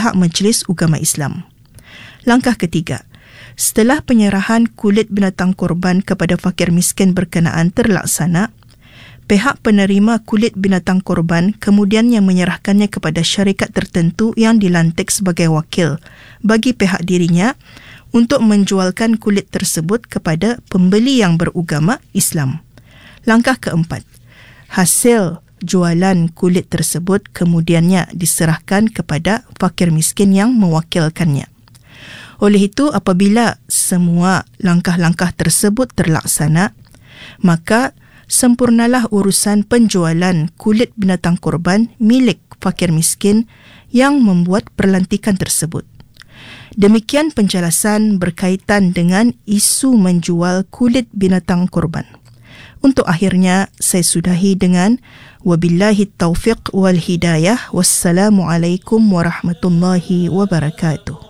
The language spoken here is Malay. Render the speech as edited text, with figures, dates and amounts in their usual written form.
pihak Majlis Ugama Islam. Langkah ketiga, setelah penyerahan kulit binatang korban kepada fakir miskin berkenaan terlaksana, pihak penerima kulit binatang korban kemudiannya menyerahkannya kepada syarikat tertentu yang dilantik sebagai wakil bagi pihak dirinya untuk menjualkan kulit tersebut kepada pembeli yang beragama Islam. Langkah keempat, hasil jualan kulit tersebut kemudiannya diserahkan kepada fakir miskin yang mewakilkannya. Oleh itu, apabila semua langkah-langkah tersebut terlaksana, maka sempurnalah urusan penjualan kulit binatang korban milik fakir miskin yang membuat perlantikan tersebut. Demikian penjelasan berkaitan dengan isu menjual kulit binatang korban. Untuk akhirnya, saya sudahi dengan wabillahi taufiq wal hidayah. Wassalamualaikum warahmatullahi wabarakatuh.